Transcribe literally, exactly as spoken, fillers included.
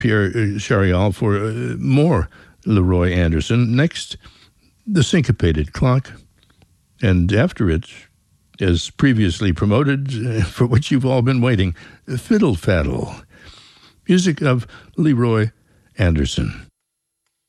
Pierre uh, Charial for uh, more Leroy Anderson. Next, the syncopated clock. And after it, as previously promoted, uh, for which you've all been waiting, Fiddle Faddle. Music of Leroy Anderson.